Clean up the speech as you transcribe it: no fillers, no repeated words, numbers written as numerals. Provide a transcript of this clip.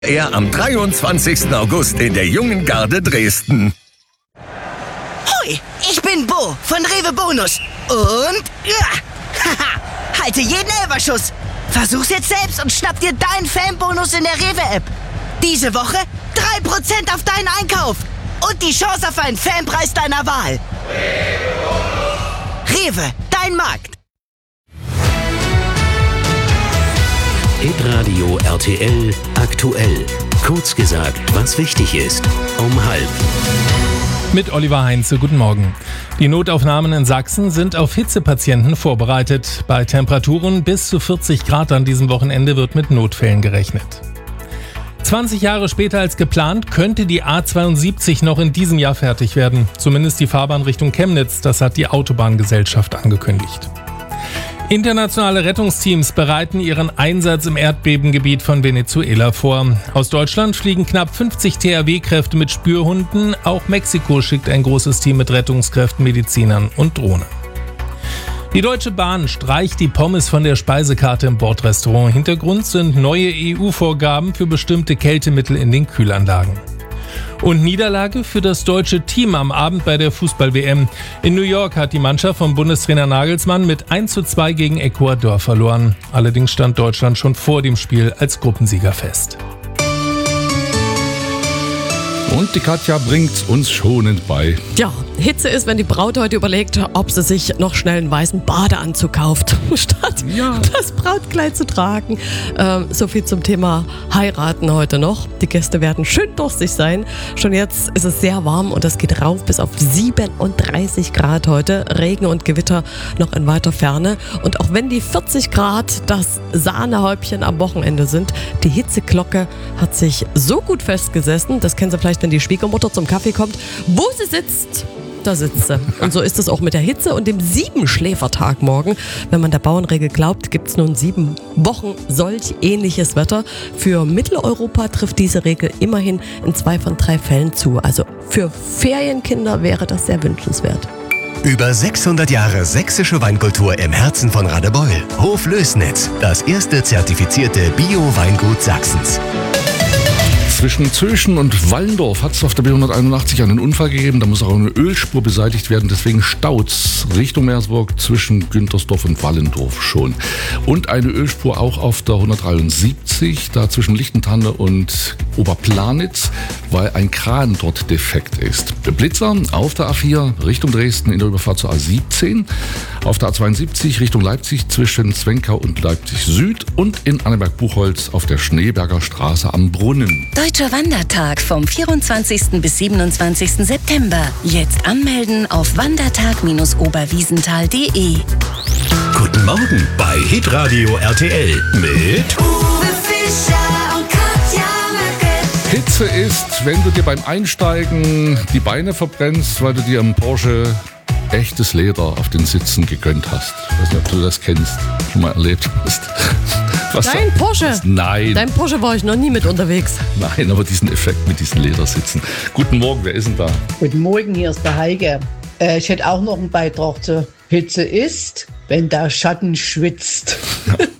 Er am 23. August in der Jungen Garde Dresden. Hoi, ich bin Bo von Rewe Bonus. Und halte jeden Elferschuss. Versuch's jetzt selbst und schnapp dir deinen Fanbonus in der Rewe-App. Diese Woche 3% auf deinen Einkauf. Und die Chance auf einen Fanpreis deiner Wahl. Rewe, dein Markt. Hitradio RTL aktuell. Kurz gesagt, was wichtig ist. Um 12:30. Mit Oliver Heinze, guten Morgen. Die Notaufnahmen in Sachsen sind auf Hitzepatienten vorbereitet. Bei Temperaturen bis zu 40 Grad an diesem Wochenende wird mit Notfällen gerechnet. 20 Jahre später als geplant könnte die A72 noch in diesem Jahr fertig werden. Zumindest die Fahrbahn Richtung Chemnitz, das hat die Autobahngesellschaft angekündigt. Internationale Rettungsteams bereiten ihren Einsatz im Erdbebengebiet von Venezuela vor. Aus Deutschland fliegen knapp 50 THW-Kräfte mit Spürhunden. Auch Mexiko schickt ein großes Team mit Rettungskräften, Medizinern und Drohnen. Die Deutsche Bahn streicht die Pommes von der Speisekarte im Bordrestaurant. Hintergrund sind neue EU-Vorgaben für bestimmte Kältemittel in den Kühlanlagen. Und Niederlage für das deutsche Team am Abend bei der Fußball-WM. In New York hat die Mannschaft von Bundestrainer Nagelsmann mit 1:2 gegen Ecuador verloren. Allerdings stand Deutschland schon vor dem Spiel als Gruppensieger fest. Und die Katja bringt's uns schonend bei. Ja, Hitze ist, wenn die Braut heute überlegt, ob sie sich noch schnell einen weißen Badeanzug kauft, statt das Brautkleid zu tragen. So viel zum Thema Heiraten heute noch. Die Gäste werden schön durstig sein. Schon jetzt ist es sehr warm und es geht rauf bis auf 37 Grad heute. Regen und Gewitter noch in weiter Ferne. Und auch wenn die 40 Grad das Sahnehäubchen am Wochenende sind, die Hitzeglocke hat sich so gut festgesessen, das kennen Sie vielleicht, wenn die Schwiegermutter zum Kaffee kommt, wo sie sitzt, da sitzt sie. Und so ist es auch mit der Hitze und dem 7-Schläfertag morgen. Wenn man der Bauernregel glaubt, gibt es nun 7 Wochen solch ähnliches Wetter. Für Mitteleuropa trifft diese Regel immerhin in 2 von 3 Fällen zu. Also für Ferienkinder wäre das sehr wünschenswert. Über 600 Jahre sächsische Weinkultur im Herzen von Radebeul. Hof Lößnitz, das erste zertifizierte Bio-Weingut Sachsens. Zwischen Zöschen und Wallendorf hat es auf der B181 einen Unfall gegeben. Da muss auch eine Ölspur beseitigt werden. Deswegen staut's Richtung Meersburg zwischen Güntersdorf und Wallendorf schon. Und eine Ölspur auch auf der 173, da zwischen Lichtentanne und Oberplanitz, weil ein Kran dort defekt ist. Blitzer auf der A4 Richtung Dresden in der Überfahrt zur A17. Auf der A72 Richtung Leipzig zwischen Zwenkau und Leipzig Süd. Und in Anneberg-Buchholz auf der Schneeberger Straße am Brunnen. Deutscher Wandertag vom 24. bis 27. September. Jetzt anmelden auf wandertag-oberwiesenthal.de. Guten Morgen bei Hitradio RTL mit Uwe Fischer und Katja Möcke. Hitze ist, wenn du dir beim Einsteigen die Beine verbrennst, weil du dir im Porsche echtes Leder auf den Sitzen gegönnt hast. Ich weiß nicht, ob du das kennst, schon mal erlebt hast. Dein Porsche? Nein. Dein Porsche war ich noch nie mit unterwegs. Nein, aber diesen Effekt mit diesen Ledersitzen. Guten Morgen, wer ist denn da? Guten Morgen, hier ist der Heike. Ich hätte auch noch einen Beitrag zur Hitze ist, wenn der Schatten schwitzt.